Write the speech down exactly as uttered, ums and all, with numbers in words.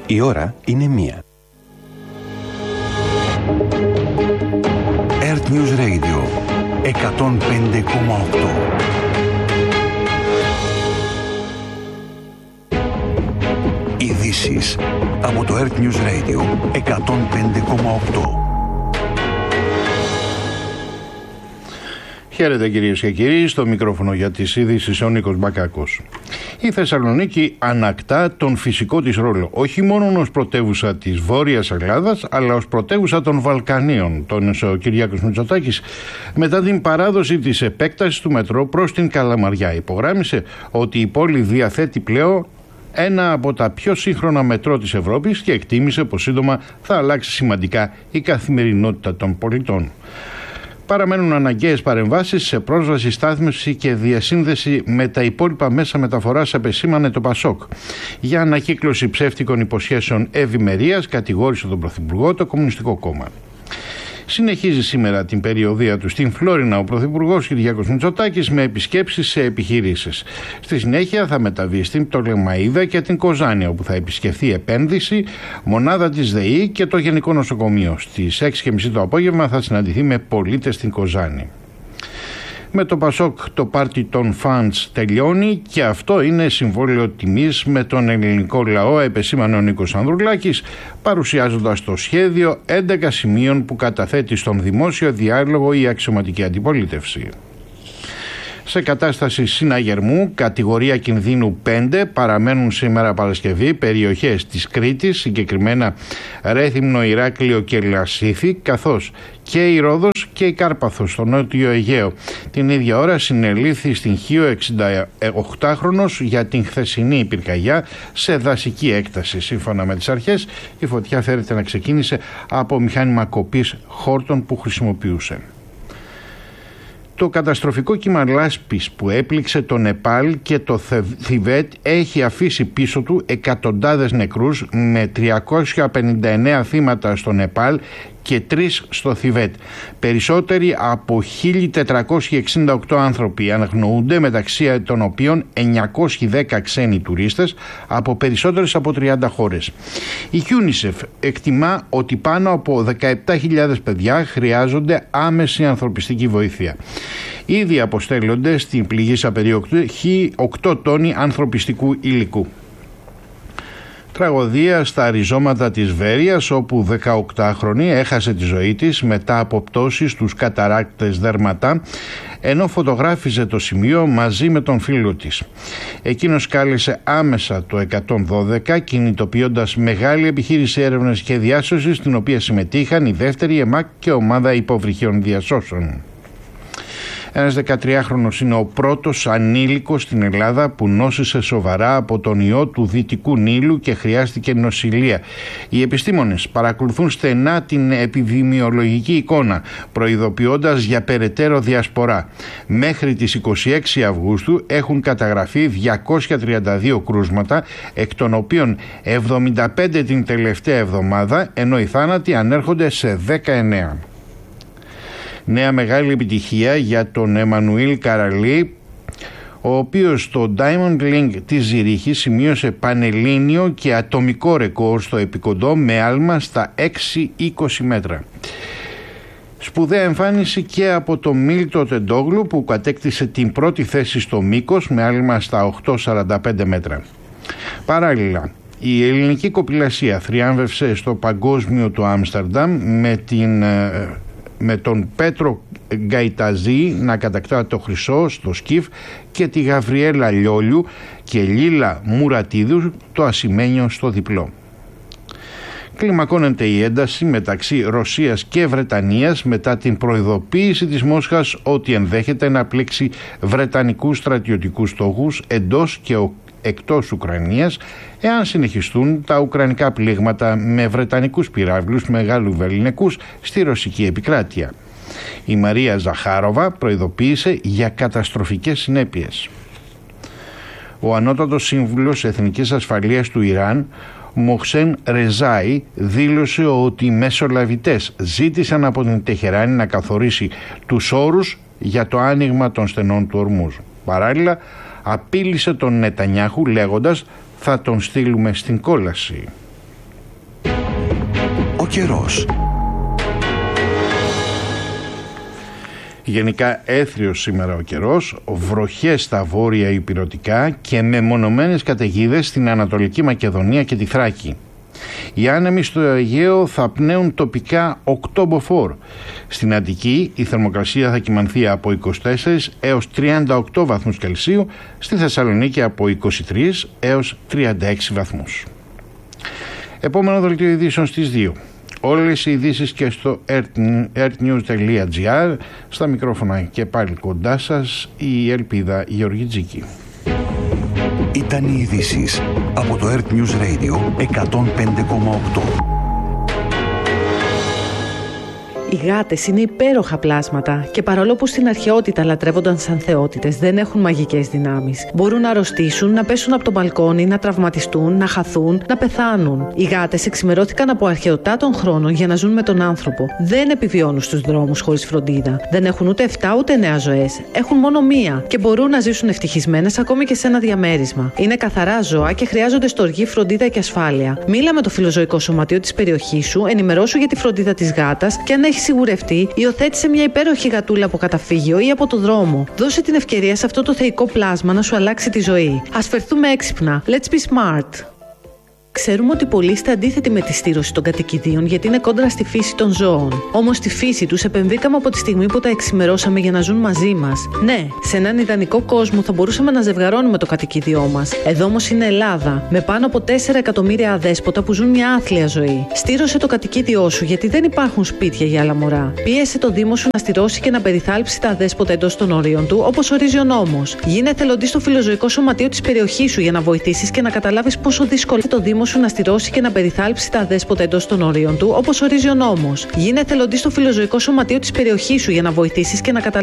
Η ώρα είναι μία. Earth News Radio εκατόν πέντε κόμμα οκτώ. Ειδήσεις από το Earth News Radio εκατόν πέντε κόμμα οκτώ. Χαίρετε κυρίες και κύριοι, στο μικρόφωνο για τις ειδήσεις ο Νίκος Μπακάκος. Η Θεσσαλονίκη ανακτά τον φυσικό της ρόλο, όχι μόνο ως πρωτεύουσα της Βόρειας Ελλάδας, αλλά ως πρωτεύουσα των Βαλκανίων, τόνισε ο Κυριάκος Μητσοτάκης, μετά την παράδοση της επέκτασης του μετρό προς την Καλαμαριά. Υπογράμμισε ότι η πόλη διαθέτει πλέον ένα από τα πιο σύγχρονα μετρό της Ευρώπης και εκτίμησε πως σύντομα θα αλλάξει σημαντικά η καθημερινότητα των πολιτών. Παραμένουν αναγκαίες παρεμβάσεις σε πρόσβαση, στάθμευση και διασύνδεση με τα υπόλοιπα μέσα μεταφοράς, επεσήμανε το Πασόκ. Για ανακύκλωση ψεύτικων υποσχέσεων ευημερίας κατηγόρησε τον Πρωθυπουργό το Κομμουνιστικό Κόμμα. Συνεχίζει σήμερα την περιοδεία του στην Φλόρινα ο Πρωθυπουργός Κυριάκος Μητσοτάκης με επισκέψεις σε επιχειρήσεις. Στη συνέχεια θα μεταβεί στην Πτολεμαΐδα και την Κοζάνη, όπου θα επισκεφθεί επένδυση, μονάδα της ΔΕΗ και το Γενικό Νοσοκομείο. Στις έξι και μισή το απόγευμα θα συναντηθεί με πολίτες στην Κοζάνη. Με το Πασόκ το πάρτι των φαντς τελειώνει και αυτό είναι συμβόλαιο τιμής με τον ελληνικό λαό, επεσήμανε ο Νίκος Ανδρουλάκης, παρουσιάζοντας το σχέδιο έντεκα σημείων που καταθέτει στον δημόσιο διάλογο η αξιωματική αντιπολίτευση. Σε κατάσταση συναγερμού, κατηγορία κινδύνου πέντε, παραμένουν σήμερα Παρασκευή περιοχές της Κρήτης, συγκεκριμένα Ρέθυμνο, Ηράκλειο και Λασίθι, καθώς και η Ρόδος και η Κάρπαθος στο νότιο Αιγαίο. Την ίδια ώρα συνελήφθη στην Χίο εξηνταοκτάχρονος για την χθεσινή πυρκαγιά σε δασική έκταση. Σύμφωνα με τις αρχές, η φωτιά φέρεται να ξεκίνησε από μηχάνημα κοπής χόρτων που χρησιμοποιούσε. Το καταστροφικό κύμα λάσπης που έπληξε το Νεπάλ και το Θιβέτ έχει αφήσει πίσω του εκατοντάδες νεκρούς, με τριακόσια πενήντα εννέα θύματα στο Νεπάλ και τρεις στο Θιβέτ. Περισσότεροι από χίλια τετρακόσιοι εξήντα οκτώ άνθρωποι αναγνωούνται, μεταξύ των οποίων εννιακόσιοι δέκα ξένοι τουρίστες από περισσότερες από τριάντα χώρες. Η UNICEF εκτιμά ότι πάνω από δεκαεπτά χιλιάδες παιδιά χρειάζονται άμεση ανθρωπιστική βοήθεια. Ήδη αποστέλλονται στην πληγήσα περιοχή οκτώ τόνοι ανθρωπιστικού υλικού. Τραγωδία στα ριζώματα της Βέρειας, όπου δεκαοκτάχρονη έχασε τη ζωή της μετά από πτώσεις στους καταράκτες Δέρματα, ενώ φωτογράφιζε το σημείο μαζί με τον φίλο της. Εκείνος κάλεσε άμεσα το εκατόν δώδεκα, κινητοποιώντας μεγάλη επιχείρηση έρευνας και διάσωσης, στην οποία συμμετείχαν η δεύτερη ΕΜΑΚ και ομάδα υποβρυχίων διασώσεων. Ένας δεκατριάχρονος είναι ο πρώτος ανήλικος στην Ελλάδα που νόσησε σοβαρά από τον ιό του Δυτικού Νείλου και χρειάστηκε νοσηλεία. Οι επιστήμονες παρακολουθούν στενά την επιδημιολογική εικόνα, προειδοποιώντας για περαιτέρω διασπορά. Μέχρι τις είκοσι έξι Αυγούστου έχουν καταγραφεί διακόσια τριάντα δύο κρούσματα, εκ των οποίων εβδομήντα πέντε την τελευταία εβδομάδα, ενώ οι θάνατοι ανέρχονται σε δεκαεννέα. Νέα μεγάλη επιτυχία για τον Εμμανουήλ Καραλή, ο οποίος στο Diamond League της Ζηρίχης σημείωσε πανελλήνιο και ατομικό ρεκόρ στο επικοντό με άλμα στα έξι είκοσι μέτρα. Σπουδαία εμφάνιση και από τον Μίλτο Τεντόγλου, που κατέκτησε την πρώτη θέση στο μήκος με άλμα στα οκτώ σαράντα πέντε μέτρα. Παράλληλα, η ελληνική κοπηλασία θριάμβευσε στο παγκόσμιο του Άμστερνταμ με την... με τον Πέτρο Γκαϊταζή να κατακτά το χρυσό στο σκιφ και τη Γαβριέλα Λιόλιου και Λίλα Μουρατίδου το ασημένιο στο διπλό. Κλιμακώνεται η ένταση μεταξύ Ρωσίας και Βρετανίας μετά την προειδοποίηση της Μόσχας ότι ενδέχεται να πλήξει βρετανικούς στρατιωτικούς στόχους εντός και εκτός Ουκρανίας, εάν συνεχιστούν τα ουκρανικά πλήγματα με βρετανικούς πυράβλους μεγάλου βεληνικούς στη ρωσική επικράτεια. Η Μαρία Ζαχάροβα προειδοποίησε για καταστροφικές συνέπειες. Ο ανώτατος σύμβουλος Εθνικής Ασφαλείας του Ιράν, Μοχσέν Ρεζάι, δήλωσε ότι οι μεσολαβητές ζήτησαν από την Τεχεράνη να καθορίσει τους όρους για το άνοιγμα των στενών του Ορμούζ. Παράλληλα, απείλησε τον Νετανιάχου λέγοντας «θα τον στείλουμε στην κόλαση». καιρός. Γενικά έθριος σήμερα ο καιρός, βροχές στα βόρεια ηπειρωτικά και μεμονωμένες καταιγίδες στην Ανατολική Μακεδονία και τη Θράκη. Οι άνεμοι στο Αιγαίο θα πνέουν τοπικά οκτώ μποφόρ. Στην Αττική η θερμοκρασία θα κυμανθεί από είκοσι τέσσερα έως τριάντα οκτώ βαθμούς Κελσίου, στη Θεσσαλονίκη από είκοσι τρία έως τριάντα έξι βαθμούς. Επόμενο δελτίο ειδήσεων στις δύο. Όλες οι ειδήσεις και στο earthnews τελεία gr. Στα μικρόφωνα και πάλι κοντά σας η Ελπίδα Γεωργιτζίκη. Ήταν οι ειδήσεις από το Earth News Radio εκατόν πέντε κόμμα οκτώ. Οι γάτες είναι υπέροχα πλάσματα και παρόλο που στην αρχαιότητα λατρεύονταν σαν θεότητες, δεν έχουν μαγικές δυνάμεις. Μπορούν να αρρωστήσουν, να πέσουν από το μπαλκόνι, να τραυματιστούν, να χαθούν, να πεθάνουν. Οι γάτες εξημερώθηκαν από αρχαιοτά των χρόνων για να ζουν με τον άνθρωπο. Δεν επιβιώνουν στους δρόμους χωρίς φροντίδα. Δεν έχουν ούτε εφτά ούτε εννέα ζωές. Έχουν μόνο μία και μπορούν να ζήσουν ευτυχισμένες ακόμη και σε ένα διαμέρισμα. Είναι καθαρά ζώα και χρειάζονται στοργή, φροντίδα και ασφάλεια. Μίλα με το φιλοζωικό σωματείο της περιοχής σου, ενημερώσου για τη φροντίδα της γάτας και αν έχει σιγουρευτεί, υιοθέτησε μια υπέροχη γατούλα από καταφύγιο ή από το δρόμο. Δώσε την ευκαιρία σε αυτό το θεϊκό πλάσμα να σου αλλάξει τη ζωή. Ας φερθούμε έξυπνα. Let's be smart. Ξέρουμε ότι πολλοί είστε αντίθετοι με τη στήρωση των κατοικιδίων γιατί είναι κόντρα στη φύση των ζώων. Όμως στη φύση τους επεμβήκαμε από τη στιγμή που τα εξημερώσαμε για να ζουν μαζί μας. Ναι, σε έναν ιδανικό κόσμο θα μπορούσαμε να ζευγαρώνουμε το κατοικίδιό μας. Εδώ όμως είναι Ελλάδα, με πάνω από τέσσερα εκατομμύρια αδέσποτα που ζουν μια άθλια ζωή. Στήρωσε το κατοικίδιό σου γιατί δεν υπάρχουν σπίτια για άλλα μωρά. Πίεσε το Δήμο σου να στηρώσει και να περιθάλψει τα αδέσποτα εντός των ορίων του, όπως ορίζει ο νόμος. Γίνε εθελοντής στο φιλοζωικό σωματείο της περιοχής σου για να βοηθήσεις και να καταλάβεις πόσο δύσκολο είναι το Δήμο σου να στηρώσει και να περιθάλψει τα αδέσποτα εντός των ορίων του, όπως ορίζει ο νόμος. Γίνε εθελοντής στο φιλοζωικό σωματείο της περιοχής σου για να βοηθήσεις και να καταλάβεις